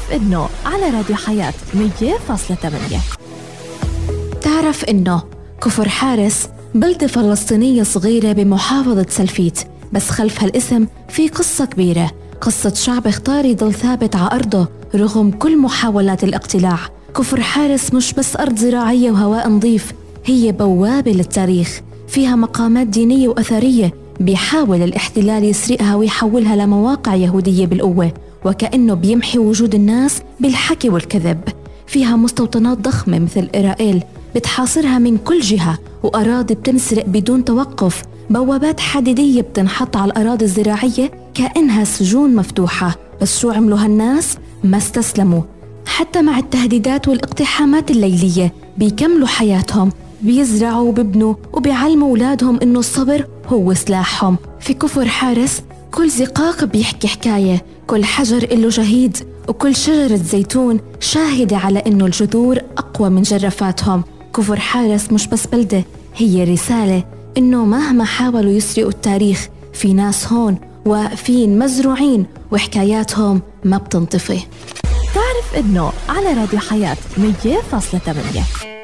تعرف إنه على راديو حياة 100.8. تعرف إنه كفر حارس بلدة فلسطينية صغيرة بمحافظة سلفيت، بس خلف هالاسم في قصة كبيرة، قصة شعب اختار يضل ثابت على أرضه رغم كل محاولات الاقتلاع. كفر حارس مش بس أرض زراعية وهواء نظيف، هي بوابة للتاريخ، فيها مقامات دينية وأثرية بيحاول الاحتلال يسرقها ويحولها لمواقع يهودية بالقوة، وكأنه بيمحي وجود الناس بالحكي والكذب. فيها مستوطنات ضخمة مثل إسرائيل بتحاصرها من كل جهة، وأراضي بتنسرق بدون توقف، بوابات حديدية بتنحط على الأراضي الزراعية كأنها سجون مفتوحة. بس شو عملوا هالناس؟ ما استسلموا، حتى مع التهديدات والاقتحامات الليلية بيكملوا حياتهم، بيزرعوا وبيبنوا وبيعلموا أولادهم إنه الصبر هو سلاحهم. في كفر حارس كل زقاق بيحكي حكاية، كل حجر إله شهيد، وكل شجرة زيتون شاهدة على إنه الجذور أقوى من جرافاتهم. كفر حارس مش بس بلدة، هي رسالة إنه مهما حاولوا يسرقوا التاريخ، في ناس هون واقفين مزروعين وحكاياتهم ما بتنطفي. تعرف إنه على راديو حياة 100.8.